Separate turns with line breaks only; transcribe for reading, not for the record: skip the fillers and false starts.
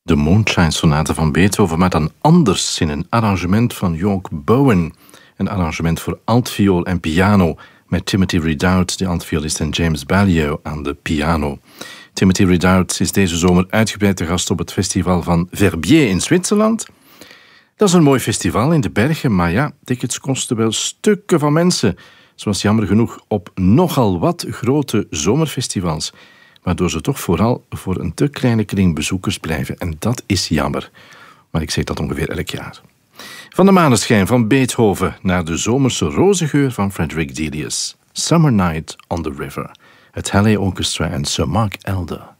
de Moonshine Sonate van Beethoven, maar dan anders in een arrangement van York Bowen. Een arrangement voor altviool en piano met Timothy Ridout, de altviolist, en James Balliol aan de piano. Timothy Ridout is deze zomer uitgebreid te gast op het festival van Verbier in Zwitserland. Dat is een mooi festival in de bergen, maar ja, tickets kosten wel stukken van mensen. Zoals jammer genoeg op nogal wat grote zomerfestivals, waardoor ze toch vooral voor een te kleine kring bezoekers blijven. En dat is jammer. Maar ik zeg dat ongeveer elk jaar. Van de maneschijn van Beethoven naar de zomerse rozengeur van Frederick Delius. Summer Night on the River. Het Halley Orchestra en Sir Mark Elder.